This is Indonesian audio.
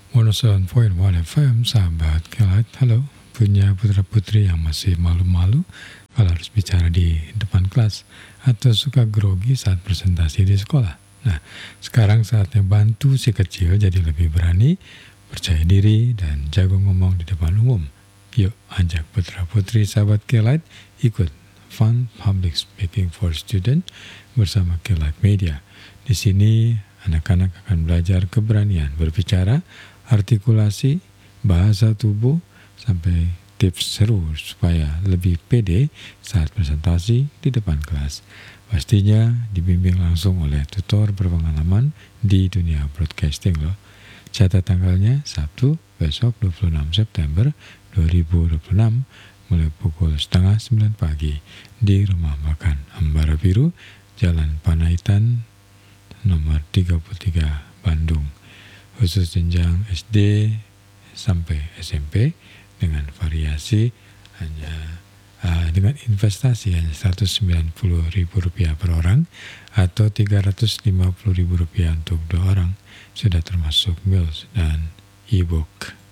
107.1 FM, sahabat Kelight. Halo, punya putra-putri yang masih malu-malu kalau harus bicara di depan kelas atau suka grogi saat presentasi di sekolah. Nah, sekarang saatnya bantu si kecil jadi lebih berani, percaya diri, dan jago ngomong di depan umum. Yuk, ajak putra-putri sahabat Kelight ikut Fun Public Speaking for Student bersama Kelight Media. Di sini, anak-anak akan belajar keberanian berbicara, artikulasi, bahasa tubuh, sampai tips seru supaya lebih pede saat presentasi di depan kelas. Pastinya dibimbing langsung oleh tutor berpengalaman di dunia broadcasting loh. Catat tanggalnya Sabtu besok 26 September 2026 mulai pukul 8:30 pagi di Rumah Makan Ambara Biru, Jalan Panaitan nomor 33 Bandung. Khusus jenjang SD sampai SMP dengan variasi hanya dengan investasi hanya Rp190.000 per orang atau Rp350.000 untuk 2 orang, sudah termasuk meals dan e-book.